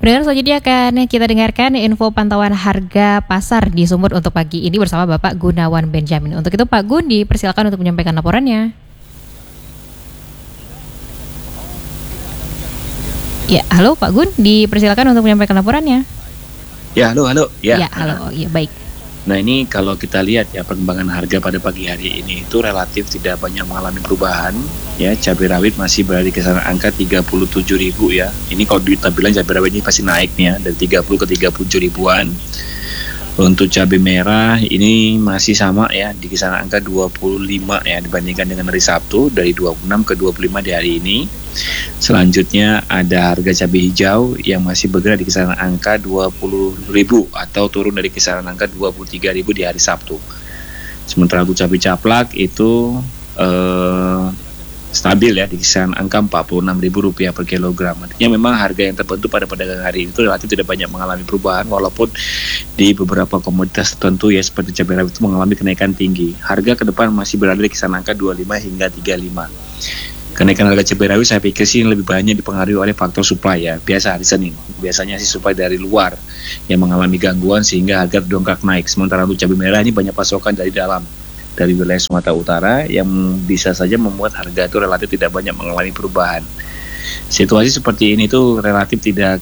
Pendengar selanjutnya akan kita dengarkan info pantauan harga pasar di Sumut untuk pagi ini bersama Bapak Gunawan Benjamin. Untuk itu Pak Gun dipersilakan untuk menyampaikan laporannya. Ya, halo Pak Gun, dipersilakan untuk menyampaikan laporannya. Ya, halo. Ya, halo. Ya, baik. Nah, ini kalau kita lihat ya perkembangan harga pada pagi hari ini itu relatif tidak banyak mengalami perubahan ya. Cabai rawit masih berada di kisaran angka 37.000 ya. Ini kalau kita bilang cabai rawit ini pasti naik nih ya dari 30 ke 37 ribuan. Untuk cabai merah ini masih sama ya di kisaran angka 25 ya dibandingkan dengan hari Sabtu dari 26 ke 25 di hari ini. Selanjutnya ada harga cabai hijau yang masih bergerak di kisaran angka 20.000 atau turun dari kisaran angka 23.000 di hari Sabtu. Sementara untuk cabai caplak itu stabil ya di kisaran angka Rp46.000 per kilogram. Artinya memang harga yang terbentuk pada perdagangan hari itu relatif tidak banyak mengalami perubahan walaupun di beberapa komoditas tertentu ya seperti cabai rawit itu mengalami kenaikan tinggi. Harga ke depan masih berada di kisaran angka 25 hingga 35. Kenaikan harga cabai rawit saya pikir sih lebih banyak dipengaruhi oleh faktor supply ya. Biasa hari Senin, biasanya sih supply dari luar yang mengalami gangguan sehingga harga dongkrak naik. Sementara untuk cabai merah ini banyak pasokan dari dalam, dari wilayah Sumatera Utara yang bisa saja membuat harga itu relatif tidak banyak mengalami perubahan. Situasi seperti ini tuh relatif tidak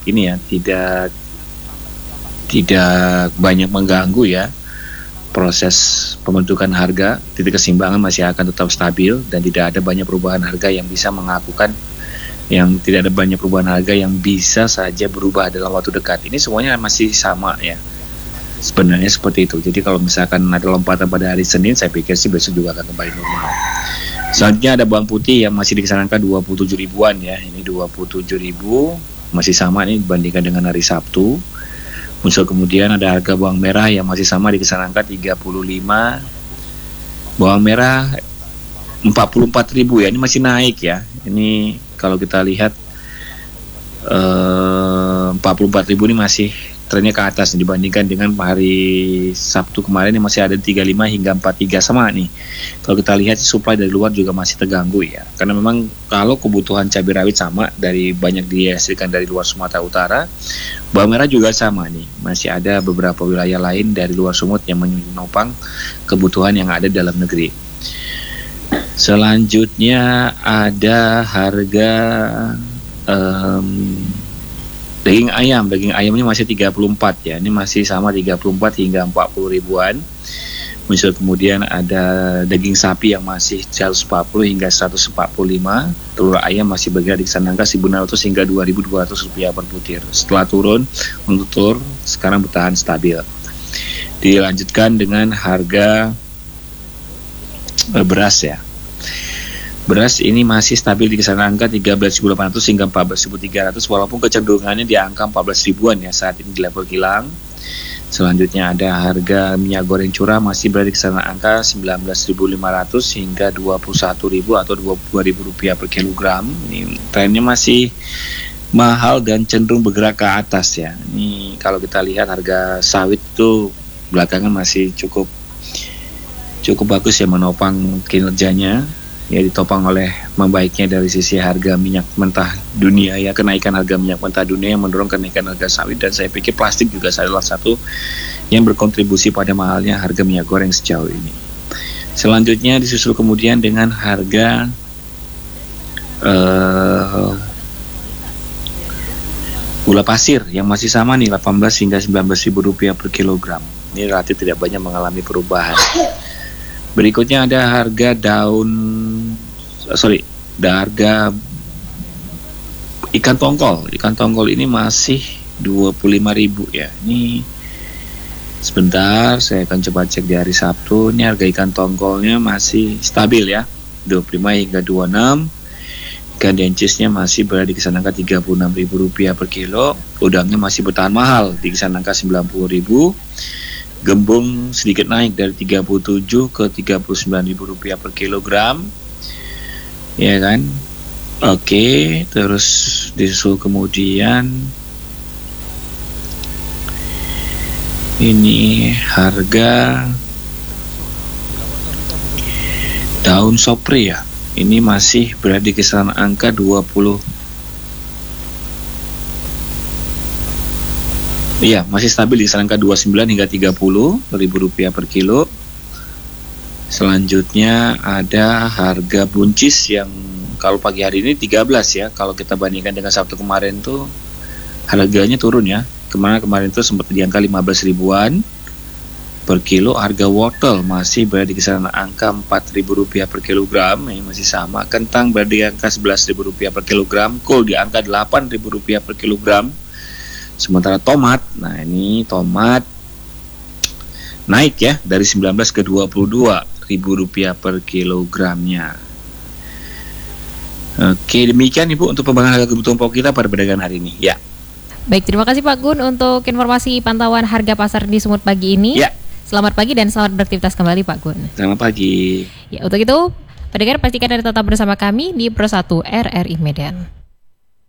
banyak mengganggu ya proses pembentukan harga. Titik keseimbangan masih akan tetap stabil dan tidak ada banyak perubahan harga yang bisa yang bisa saja berubah dalam waktu dekat. Ini semuanya masih sama ya. Sebenarnya seperti itu. Jadi kalau misalkan ada lompatan pada hari Senin, saya pikir sih besok juga akan kembali normal. Selanjutnya ada bawang putih yang masih di kisaran angka 27 ribuan ya. Ini 27.000 masih sama nih dibandingkan dengan hari Sabtu. Muncul kemudian ada harga bawang merah yang masih sama di kisaran angka 35. Bawang merah 44.000 ya. Ini masih naik ya. Ini kalau kita lihat 44.000 ini masih trennya ke atas dibandingkan dengan hari Sabtu kemarin yang masih ada 35 hingga 43 sama nih. Kalau kita lihat supply dari luar juga masih terganggu ya. Karena memang kalau kebutuhan cabai rawit sama dari banyak dihasilkan dari luar Sumatera Utara, bawang merah juga sama nih. Masih ada beberapa wilayah lain dari luar Sumut yang menopang kebutuhan yang ada dalam negeri. Selanjutnya ada harga daging ayam ini masih 34 ya. Ini masih sama 34 hingga 40 ribuan. Muncul kemudian ada daging sapi yang masih 140 hingga 145. Telur ayam masih bergerak di kisaran angka 1.600 hingga 2.200 rupiah per butir. Setelah turun untuk telur sekarang bertahan stabil. Dilanjutkan dengan harga beras ya. Beras ini masih stabil di kisaran angka 13.800 hingga 14.300 walaupun kecenderungannya di angka 14 ribuan ya saat ini di level kilang. Selanjutnya ada harga minyak goreng curah masih berada di kisaran angka 19.500 hingga 21.000 atau 22.000 rupiah per kilogram. Ini trennya masih mahal dan cenderung bergerak ke atas ya. Ini kalau kita lihat harga sawit itu belakangan masih cukup bagus ya menopang kinerjanya. Ya ditopang oleh membaiknya dari sisi harga minyak mentah dunia ya, kenaikan harga minyak mentah dunia yang mendorong kenaikan harga sawit dan saya pikir plastik juga salah satu yang berkontribusi pada mahalnya harga minyak goreng sejauh ini. Selanjutnya disusul kemudian dengan harga gula pasir yang masih sama nih 18 hingga 19.000 rupiah per kilogram. Ini relatif tidak banyak mengalami perubahan. Berikutnya ada harga harga ikan tongkol. Ikan tongkol ini masih 25.000 ya. Ini sebentar saya akan coba cek di hari Sabtu. Ini harga ikan tongkolnya masih stabil ya. 25 hingga 26. Ikan dencisnya masih berada di kisaran angka Rp36.000 per kilo. Udangnya masih bertahan mahal di kisaran angka Rp90.000. Gembung sedikit naik dari 37 ke 39.000 rupiah per kilogram, ya kan? Oke, terus disusul kemudian ini harga daun sopri ya. Ini masih berada di kisaran angka 20 Iya, masih stabil di kisaran angka 29 hingga 30 ribu rupiah per kilo. Selanjutnya ada harga buncis yang kalau pagi hari ini 13 ya. Kalau kita bandingkan dengan Sabtu kemarin tuh harganya turun ya. Kemarin tuh sempat di angka 15 ribuan per kilo. Harga wortel masih berada di kisaran angka 4 ribu rupiah per kilogram, yang masih sama. Kentang berada di angka 11 ribu rupiah per kilogram. Kol di angka 8 ribu rupiah per kilogram. Sementara tomat, nah ini tomat naik ya dari 19 ke 22 ribu rupiah per kilogramnya. Oke, demikian Ibu untuk pembahasan harga kebutuhan pokok kita pada perdagangan hari ini. Ya. Baik, terima kasih Pak Gun untuk informasi pantauan harga pasar di Sumut pagi ini. Ya. Selamat pagi dan selamat beraktivitas kembali Pak Gun. Selamat pagi. Ya, untuk itu, pendengar pastikan Anda tetap bersama kami di Pro 1 RRI Medan.